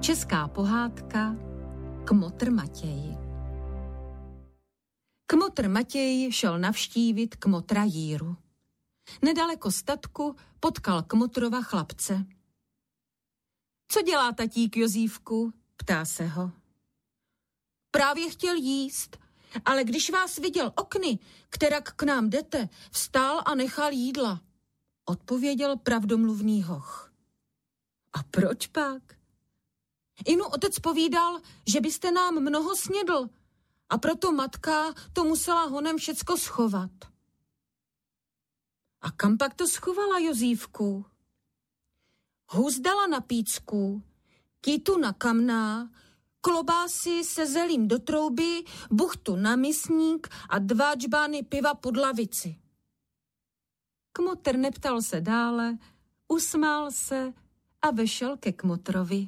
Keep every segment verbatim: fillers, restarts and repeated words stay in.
Česká pohádka Kmotr Matěj. Kmotr Matěj šel navštívit kmotra Jíru. Nedaleko statku potkal kmotrova chlapce. Co dělá tatík Jozífku? Ptá se ho. Právě chtěl jíst, ale když vás viděl okny, kterak k nám jdete, vstál a nechal jídla, odpověděl pravdomluvný hoch. A proč pak? Inu otec povídal, že byste nám mnoho snědl a proto matka to musela honem všecko schovat. A kam pak to schovala Jozífku? Hus dala na pícku, kytu na kamná, klobásy se zelím do trouby, buchtu na misník a dva džbány piva pod lavici. Kmotr neptal se dále, usmál se a vešel ke kmotrovi.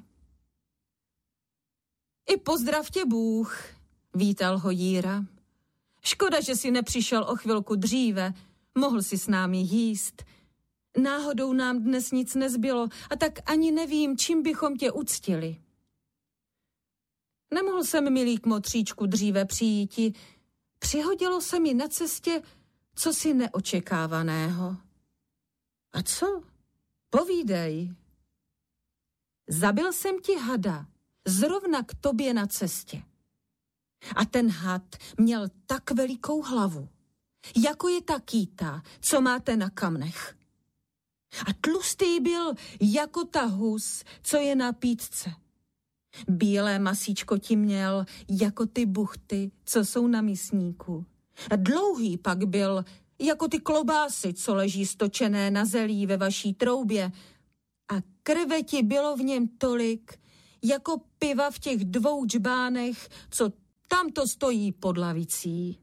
I pozdrav tě Bůh, vítal ho Jíra. Škoda, že si nepřišel o chvilku dříve, mohl si s námi jíst. Náhodou nám dnes nic nezbylo a tak ani nevím, čím bychom tě uctili. Nemohl jsem, milý kmotříčku, dříve přijíti. Přihodilo se mi na cestě cosi neočekávaného. A co? Povídej. Zabil jsem ti hada, zrovna k tobě na cestě. A ten had měl tak velikou hlavu, jako je ta kýta, co máte na kamnech. A tlustý byl jako ta hus, co je na pítce. Bílé masíčko ti měl jako ty buchty, co jsou na misníku. A dlouhý pak byl jako ty klobásy, co leží stočené na zelí ve vaší troubě. A krve ti bylo v něm tolik, jako piva v těch dvou džbánech, co tamto stojí pod lavicí.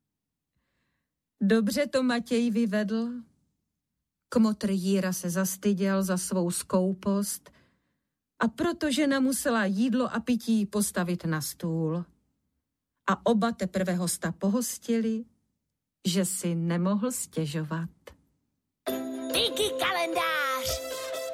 Dobře to Matěj vyvedl. Kmotr Jíra se zastyděl za svou skoupost a proto žena musela jídlo a pití postavit na stůl. A oba teprve hosta pohostili, že si nemohl stěžovat. Díky kalendář!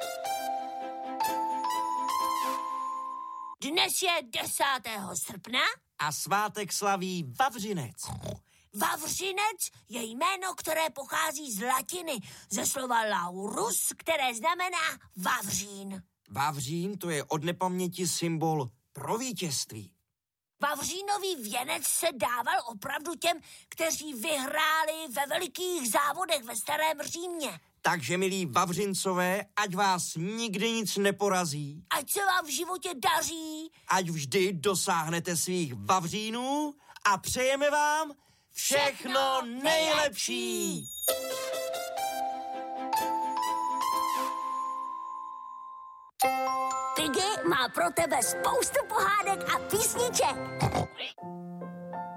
Dnes je desátého srpna a svátek slaví Vavřinec. Vavřinec je jméno, které pochází z latiny, ze slova laurus, které znamená vavřín. Vavřín to je od nepaměti symbol pro vítězství. Vavřínový věnec se dával opravdu těm, kteří vyhráli ve velikých závodech ve Starém Římě. Takže, milí Vavřincové, ať vás nikdy nic neporazí. Ať se vám v životě daří. Ať vždy dosáhnete svých vavřínů a přejeme vám všechno nejlepší. Piggy má pro tebe spoustu pohádek a písniček.